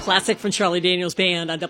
classic from Charlie Daniels Band on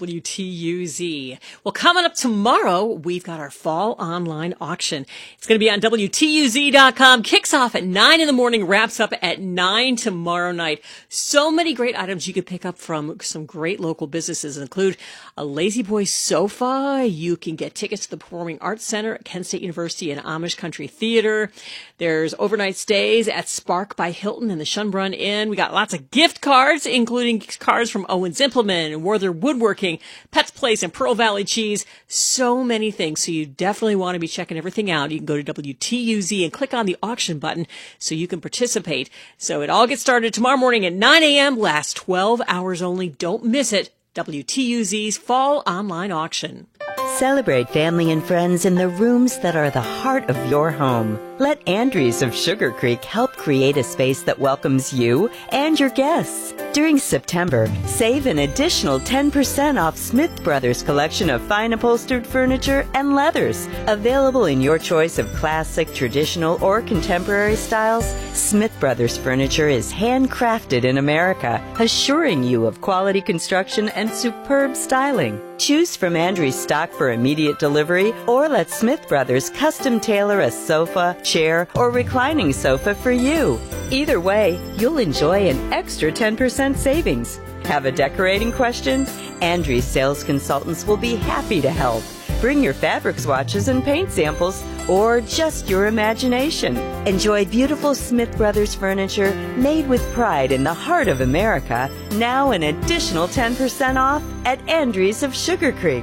WTUZ. Well, coming up tomorrow, we've got our fall online auction. It's going to be on WTUZ.com. Kicks off at 9 in the morning, wraps up at 9 tomorrow night. So many great items you could pick up from some great local businesses, include a Lazy Boy sofa. You can get tickets to the Performing Arts Center at Kent State University and Amish Country Theater. There's overnight stays at Spark by Hilton and the Schönbrunn Inn. We got lots of gift cards, including cards from Owens Implement and Werther Woodworking, Pets Place, and Pearl Valley Cheese. So many things. So you definitely want to be checking everything out. You can go to WTUZ and click on the auction button so you can participate. So it all gets started tomorrow morning at 9 a.m. Lasts 12 hours only. Don't miss it. WTUZ's Fall Online Auction. Celebrate family and friends in the rooms that are the heart of your home. Let Andrews of Sugar Creek help create a space that welcomes you and your guests. During September, save an additional 10% off Smith Brothers collection of fine upholstered furniture and leathers. Available in your choice of classic, traditional, or contemporary styles, Smith Brothers furniture is handcrafted in America, assuring you of quality construction and superb styling. Choose from Andrews stock for immediate delivery, or let Smith Brothers custom tailor a sofa, chair, or reclining sofa for you. Either way, you'll enjoy an extra 10% savings. Have a decorating question? Andrews sales consultants will be happy to help. Bring your fabric swatches and paint samples, or just your imagination. Enjoy beautiful Smith Brothers furniture made with pride in the heart of America. Now an additional 10% off at Andrews of Sugar Creek.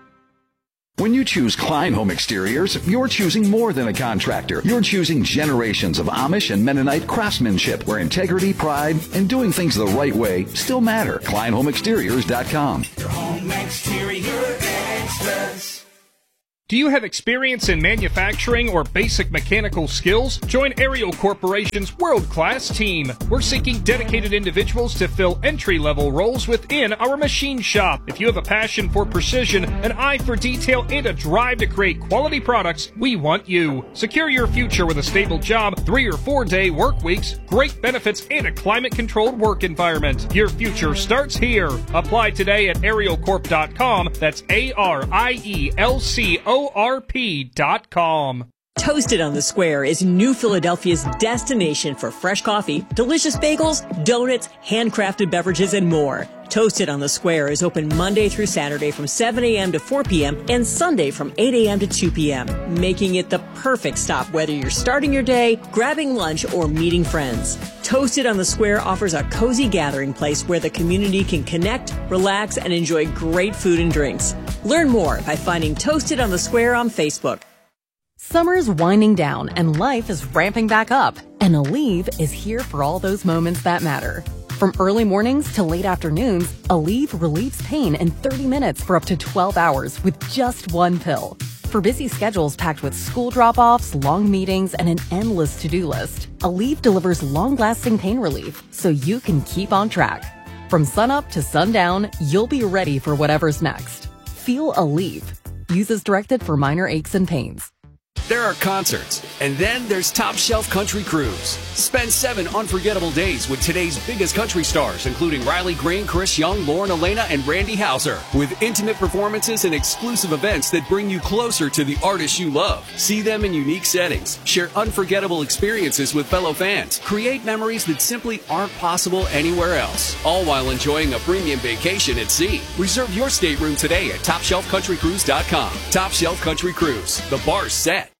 When you choose Klein Home Exteriors, you're choosing more than a contractor. You're choosing generations of Amish and Mennonite craftsmanship where integrity, pride, and doing things the right way still matter. KleinHomeExteriors.com. Your home exterior extras. Do you have experience in manufacturing or basic mechanical skills? Join Ariel Corporation's world-class team. We're seeking dedicated individuals to fill entry-level roles within our machine shop. If you have a passion for precision, an eye for detail, and a drive to create quality products, we want you. Secure your future with a stable job, 3 or 4 day work weeks, great benefits, and a climate-controlled work environment. Your future starts here. Apply today at arielcorp.com. That's ARIELCORP.com. Toasted on the Square is New Philadelphia's destination for fresh coffee, delicious bagels, donuts, handcrafted beverages, and more. Toasted on the Square is open Monday through Saturday from 7 a.m. to 4 p.m. and Sunday from 8 a.m. to 2 p.m., making it the perfect stop whether you're starting your day, grabbing lunch, or meeting friends. Toasted on the Square offers a cozy gathering place where the community can connect, relax, and enjoy great food and drinks. Learn more by finding Toasted on the Square on Facebook. Summer's winding down and life is ramping back up, and Aleve is here for all those moments that matter. From early mornings to late afternoons, Aleve relieves pain in 30 minutes for up to 12 hours with just one pill. For busy schedules packed with school drop-offs, long meetings, and an endless to-do list, Aleve delivers long-lasting pain relief so you can keep on track. From sunup to sundown, you'll be ready for whatever's next. Feel Aleve. Use as directed for minor aches and pains. There are concerts, and then there's Top Shelf Country Cruise. Spend 7 unforgettable days with today's biggest country stars, including Riley Green, Chris Young, Lauren Elena, and Randy Houser, with intimate performances and exclusive events that bring you closer to the artists you love. See them in unique settings, share unforgettable experiences with fellow fans, create memories that simply aren't possible anywhere else, all while enjoying a premium vacation at sea. Reserve your stateroom today at TopShelfCountryCruise.com. Top Shelf Country Cruise. The bar's set.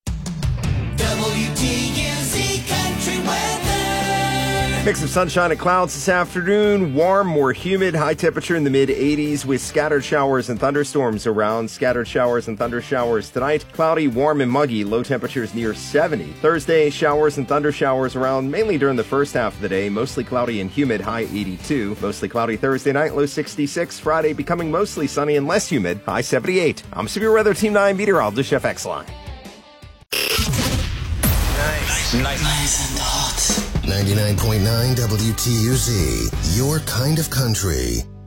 WTUZ Country Weather. Mix of sunshine and clouds this afternoon. Warm, more humid, high temperature in the mid-80s with scattered showers and thunderstorms around. Scattered showers and thunder showers tonight. Cloudy, warm, and muggy. Low temperatures near 70. Thursday, showers and thunder showers around mainly during the first half of the day. Mostly cloudy and humid, high 82. Mostly cloudy Thursday night, low 66. Friday becoming mostly sunny and less humid, high 78. I'm Severe Weather Team 9 meteorologist Jeff Exline. Nice and hot. 99.9 WTUZ, your kind of country.